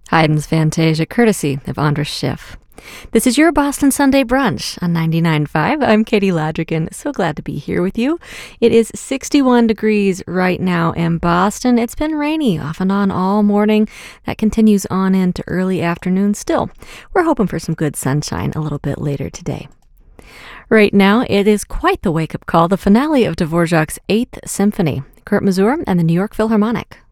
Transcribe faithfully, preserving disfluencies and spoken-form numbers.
Haydn's Fantasia, courtesy of Andras Schiff. This is your Boston Sunday Brunch on ninety-nine point five. I'm Katie Ladrigan. So glad to be here with you. It is sixty-one degrees right now in Boston. It's been rainy off and on all morning. That continues on into early afternoon still. We're hoping for some good sunshine a little bit later today. Right now, it is quite the wake-up call, the finale of Dvorak's Eighth Symphony. Kurt Masur and the New York Philharmonic.